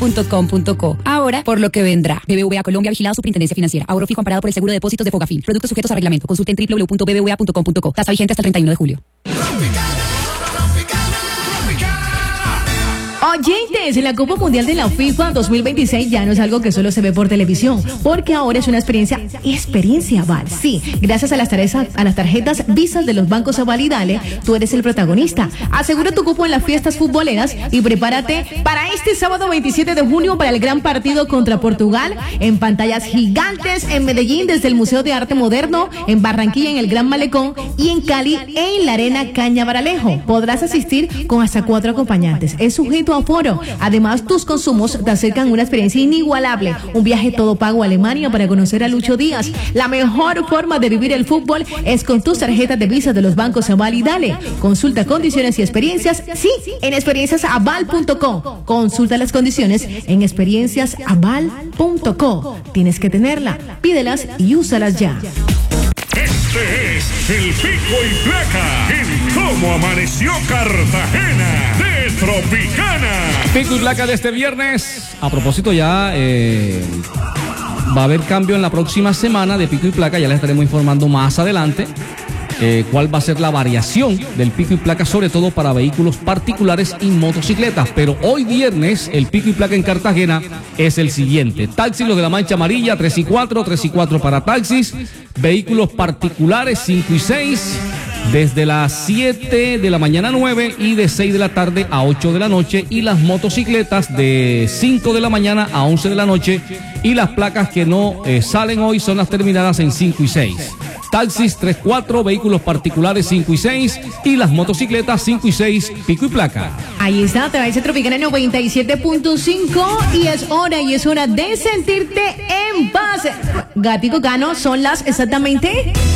bba.com.co. Ahora, por lo que vendrá. BBVA Colombia, vigilado Superintendencia Financiera. Ahorro fijo amparado por el seguro de depósitos de Fogafín. Productos sujetos a reglamento. Consulte en www.bbva.com.co. Tasa vigente hasta el 31 de julio. Oyentes, la Copa Mundial de la FIFA 2026 ya no es algo que solo se ve por televisión, porque ahora es una experiencia Aval. Sí, gracias a las tarjetas Visas de los bancos Aval y Dale, tú eres el protagonista. Asegura tu cupo en las fiestas futboleras y prepárate para este sábado 27 de junio para el gran partido contra Portugal en pantallas gigantes en Medellín desde el Museo de Arte Moderno, en Barranquilla en el Gran Malecón y en Cali en la Arena Cañabaralejo. Podrás asistir con hasta 4 acompañantes. Es sujeto a foro. Además, tus consumos te acercan a una experiencia inigualable. Un viaje todo pago a Alemania para conocer a Lucho Díaz. La mejor forma de vivir el fútbol es con tus tarjetas de Visa de los bancos Aval y Dale. Consulta condiciones y experiencias, sí, en experienciasaval.com. Consulta las condiciones en experienciasaval.com. Tienes que tenerla, pídelas y úsalas ya. Este es el Pico y Placa en Cómo Amaneció Cartagena de Tropicana. Pico y Placa de este viernes. A propósito, ya va a haber cambio en la próxima semana de Pico y Placa. Ya les estaremos informando más adelante cuál va a ser la variación del Pico y Placa, sobre todo para vehículos particulares y motocicletas. Pero hoy viernes el Pico y Placa en Cartagena es el siguiente: taxis, los de la mancha amarilla, 3 y 4 para taxis; vehículos particulares 5 y 6, desde las 7 de la mañana a 9 y de 6 de la tarde a 8 de la noche, y las motocicletas de 5 de la mañana a 11 de la noche, y las placas que no salen hoy son las terminadas en 5 y 6. Taxis 3-4, vehículos particulares 5 y 6 y las motocicletas 5 y 6, Pico y Placa. Ahí está, te va a decir Tropicana 97.5 y es hora de sentirte en paz. Gatico Cano, son las exactamente